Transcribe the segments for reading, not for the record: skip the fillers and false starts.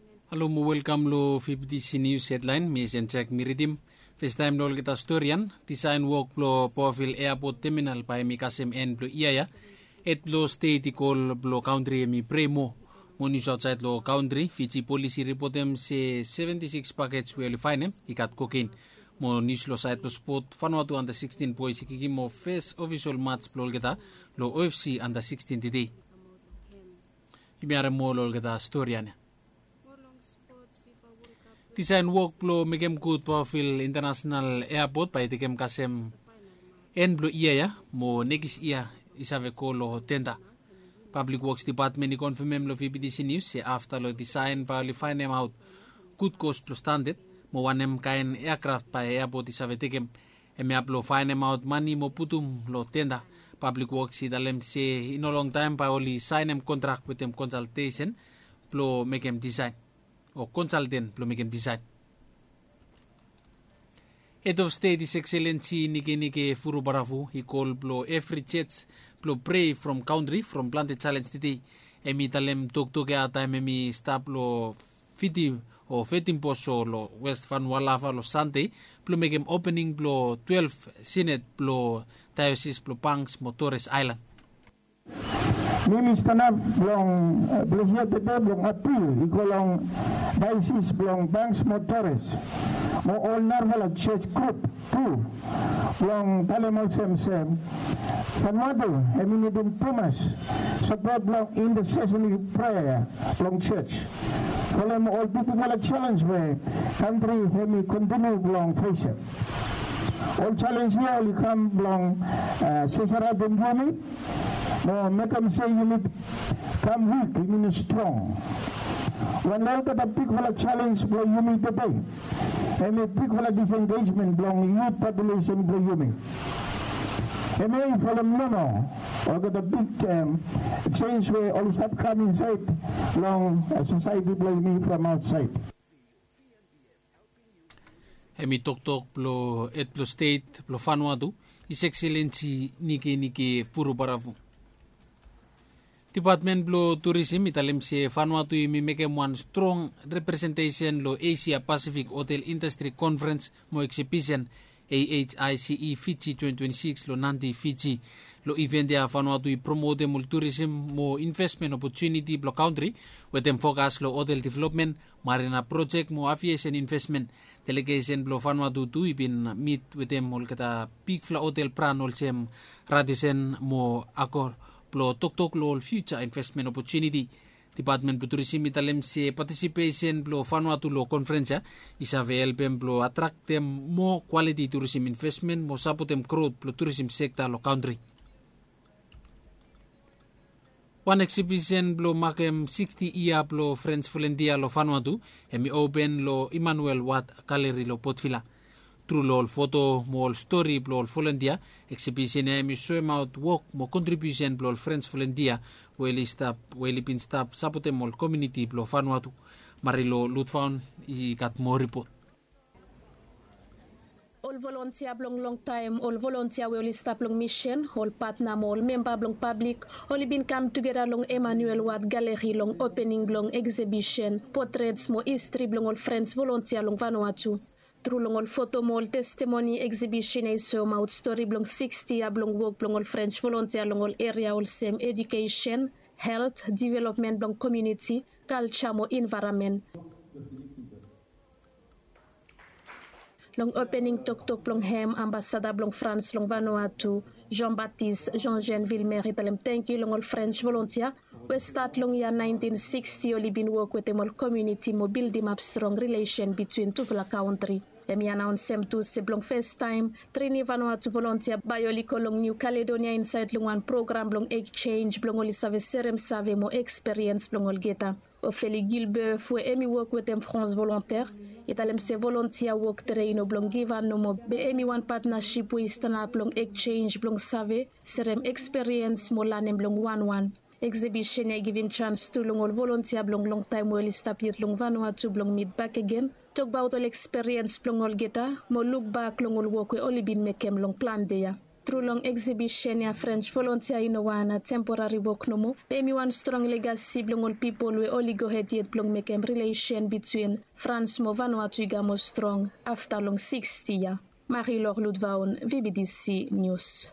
Hello mo welcome lo 50 News headline mi senchak miridim. First time lol kita storian design work lo Port-au-Ville airport terminal pa mi kasem en blo iaya et lo state call blo country mi premo mo news outside lo country Fiji policy reportem se 76 packets well fine ikat cocaine mo news lo site lo sport Vanuatu under 16 boys ikiki mo first official match blo kita lo OFC under 16 today. Imiara mo lol kita storian. Design work blo megem good Port-au-Ville International Airport pa itikem kasem en blo iya mo negis iya isave ko lo tenda. Public Works Department ni confirmem lo VPDC News se after lo design pa li find them out good cost lo standard mo wanem kain aircraft pa airport isave tikem eme aplo find them out money mo putum lo tenda. Public Works idalem se in a long time pa oli sign em contract with them consultation blo megem design. O consultant plumigem design. Head of State His Excellency Nike Furu Barafu he called blo every church blo pray from country from planted challenge today. Emi talem tok ata emi stop lo fiti o fetim poso lo West Vanuatu lo Sante plumigem opening blo 12 Senate blo diocese blo Pangs Motores Island. Minister na blong presidente blong appeal ikolong diocese blong Banks Motores mo all normal church group 2 blong talemol sem Vanuatu eminidin Thomas support blong intercessory prayer blong church kalau mo all people challenge we country hemi continue blong face all challenge niya all come blong Cesara Benjumi. No, make them say you need come weak, you need strong. When they look at the big challenge for you need today, and the big disengagement belong youth population for you need. And then for them no, or the big change where all start coming inside long society play me from outside. Hemi tok plo et plo state plo Vanuatu His Excellency Nike Furu Barafu. Department blo tourism italem se Vanuatu mi mekem one strong representation lo Asia Pacific Hotel Industry Conference mo exhibition AHICE Fiji 2026 lo nanti Fiji lo event ya Vanuatu promote mul tourism mo investment opportunity blo country with them focus lo hotel development marina project mo aviation investment delegation blo Vanuatu tu ibin meet with them mul kata big fla hotel pran ol sem Radisson mo akor blo tok lo future investment opportunity. Department blo tourism italem se participation blo Vanuatu lo conference isave helpem blo attract them more quality tourism investment mo support them growth blo tourism sector lo country. One exhibition blo makem 60 year blo French volunteer lo Vanuatu emi open lo Emmanuel Watt Gallery lo Port-au-Ville. Through lo photo mo story blo volunteer exhibition emi show out work mo contribution blo French volunteer weli pin stop support mo community blo Vanuatu marilo lutfound I kat mo report. All volunteer blong long time, all volunteer will stop long mission, all partner all member blong public, all been come together long Emmanuel Watt Gallery long opening blong exhibition, portraits mo history blong all friends volunteer long Vanuatu. Through long all photo mo all testimony exhibition ay so out story blong 60 blong work blong all French volunteer long all area all same education, health, development blong community, culture mo environment. Long opening tok long hem ambassador blong France long Vanuatu Jean-Baptiste Jean-Jean Villemer italem thank you long all French volunteer we start long year 1960 only been work with them all community mo build them up strong relation between two country. Emi announce sem to se blong first time trainee Vanuatu volunteer bayoli ko long New Caledonia inside long one program blong exchange blong oli save serem save mo experience blong ol geta. Ophélie Gilbert fue emi work with them France volontaire italem se volunteer work train blong given no mo be emi one partnership we stand up blong exchange blong save serem experience mo lanem blong one exhibition e giving chance to long all volunteer blong long time well stop yet long Vanuatu blong meet back again talk about all experience blong all geta mo look back long all work we only been make long plan there. through long exhibition ya French volunteer wana temporary work no mo. Pemi one strong legacy blong all people we only go ahead yet blong make relation between France mo Vanuatu igamo strong after long 60 years. Marie-Laure Ludvaun, VBDC News.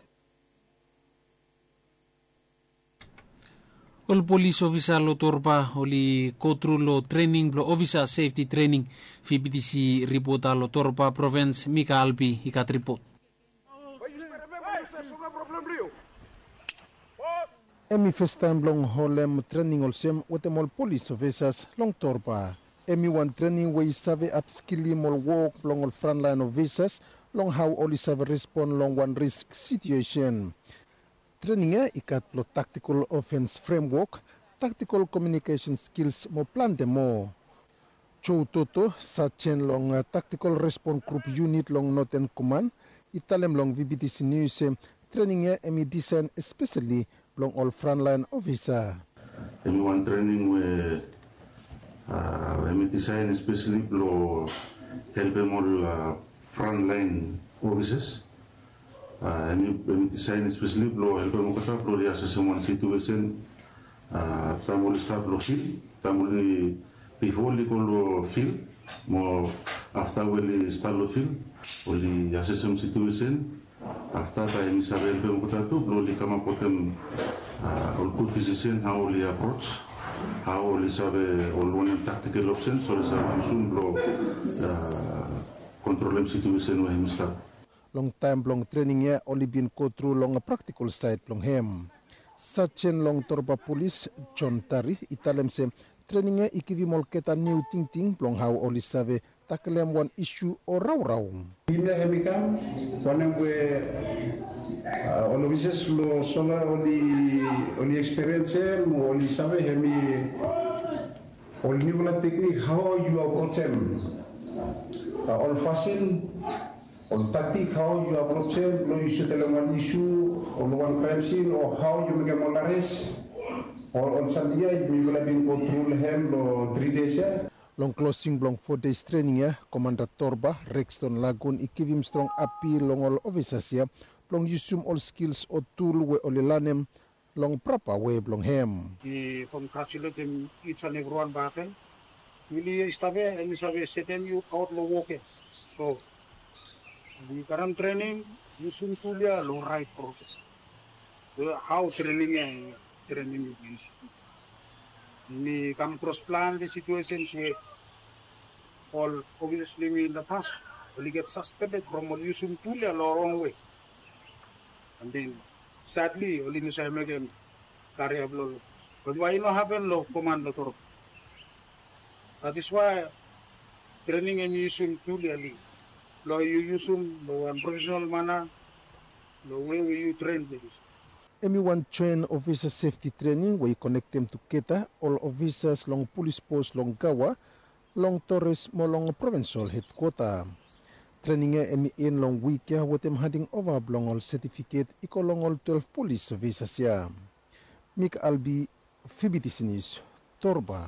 All police officer lo torpa oli kotru lo training lo officer safety training VBDC report lo torpa province Mika Albi ikat report. Emi first time long holem training olsem wetemol police officers long torpa. Emi one training we save up skilli mol work long all frontline officers long how oli save respond long one risk situation. Training ikat lo tactical offense framework, tactical communication skills mo plan demo. Chow toto sa chen long tactical response group unit long Northern Command, italem long VBDC News training emi design especially long all frontline officer. Emi one training we emi design especially lo help all frontline officers. Emi design especially lo help mo kata lo dia sesuatu situation tamu start lo feel tamu ni before li lo feel mo after we start lo feel oli assessment situation after that emi sabe help mo kata tu lo li kama potem all good decision how li approach how li sabe all one tactical option so li sabe soon lo control situation we emi start. Long time long training ya only been go through long a practical side long hem. Sachen long torba police John Tari italem se training ya ikivi mol keta new ting long how only save takelem one issue or raw. Ina hemikam wanem we all officers lo sola only experience mo only save hemi only wala technique how you approach them. All fashion on tactic how you approach it, no you should tell one issue on one crime scene or how you make a arrest or on Sunday you will have been control him or 3 days. Long closing long 4 days training ya Commander Torba Rexton Lagoon ikivim strong appeal long all officers ya long usum all skills or tool we olilanem long proper way long hem. We congratulate them each and everyone back then. Really establish and setting you out lo walking. So di current training usung tulia lo right process. How training is. Ni come cross plan the situations where all obviously we in the past we get suspended from using tulia lo wrong way. And then sadly only ni sa again carry up lo. But why no happen lo command lo. That is why training and using tulia lo you use lo one professional manner lo way you train this. Everyone train officer safety training where you connect them to Keta, all officers long police post long Gawa, long Torres mo long provincial headquarter. Training emi in long week ya with them handing over long all certificate iko long all 12 police officers ya. Mika Albi, VBDC News, Torba.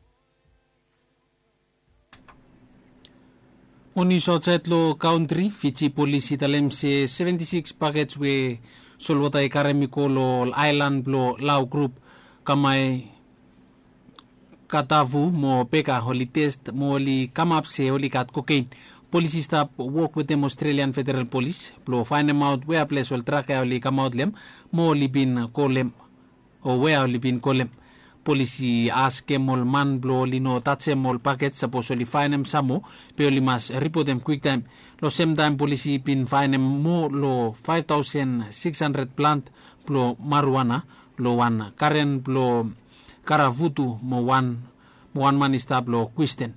Oni outside lo country, Fiji police italem se 76 packets we solwata ikaremiko lo island lo Lao group kamay katavu mo peka holi test mo li come up se holi kat cocaine. Police staff work with them Australian Federal Police lo find them out where place will track holi come out lem mo li bin kolem o where holi bin kolem. Policy ask mol man blo lino tatse mol packet suppose li find them samo pe li mas report them quick time lo same time policy pin find them mo lo 5,600 plant blo marijuana lo one current blo karavutu mo one man stop lo question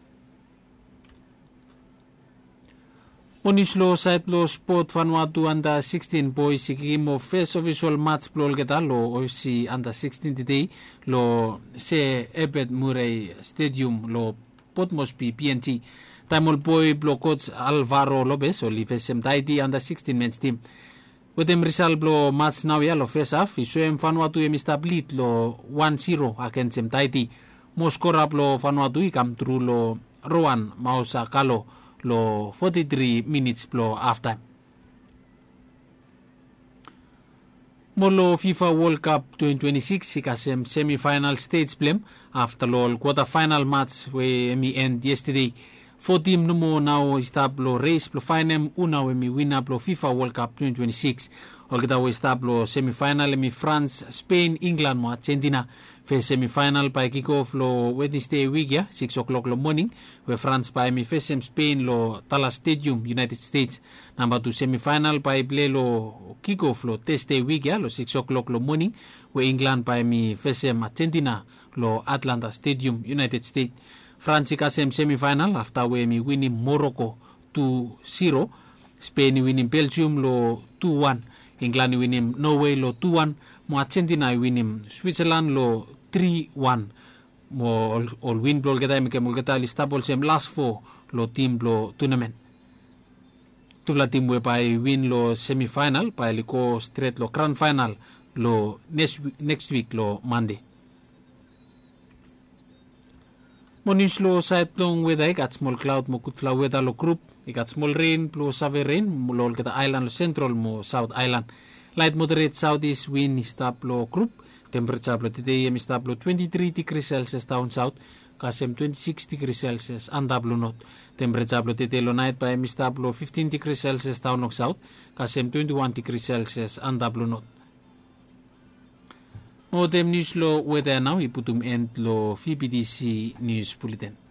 Onislo site lo sport Vanuatu under 16 boys ikimo first official match blo geta lo OC under 16 today lo se Ebet Murray Stadium lo Port Moresby PNT Tamil boy blo coach Alvaro Lopez o li fesem taiti under 16 men's team with them result blo match now ya lo face off isuem Vanuatu em establit lo 1-0 against em taiti mo score blo Vanuatu ikam through lo Rowan Mausa Kalo lo 43 minutes blo after. Molo FIFA World Cup 2026 ikasem semi-final stage blem after lol quarter-final match we mi end yesterday. 4 team numo now istablo race plo final una we mi win up lo FIFA World Cup 2026. Ol kita we istablo semi-final mi France, Spain, England mo Argentina. Fe semi-final pa kick-off lo Wednesday week ya 6 o'clock lo morning. We France pa mi fesem Spain lo Tala Stadium, United States. Number 2 semi-final pa play lo kick-off lo Thursday week ya lo 6 o'clock lo morning. We England pa mi fesem Argentina lo Atlanta Stadium, United States. France ikasem semi-final after we mi winning Morocco 2-0. Spain winning Belgium lo 2-1. England winning Norway lo 2-1. Mo Argentina winning Switzerland lo 3-1. Mo all win blo kita mi kemol kita listabol sem last 4 lo team lo tournament. Tula team we pa win lo semi-final pa liko straight lo grand final lo next week lo Monday. Monis lo site long weather got small cloud mo kut flow weather lo group got small rain plo severe rain mo kita island lo central mo south island. Light moderate southeast wind stop lo group. Temperature plo today mi stop lo 23 degrees Celsius down south. Kasem 26 degrees Celsius andap lo north. Temperature plo today lo night pa mi stop lo 15 degrees Celsius down of south. Kasem 21 degrees Celsius andap lo north. No dem news lo weather now iputum end lo VPDC news bulletin.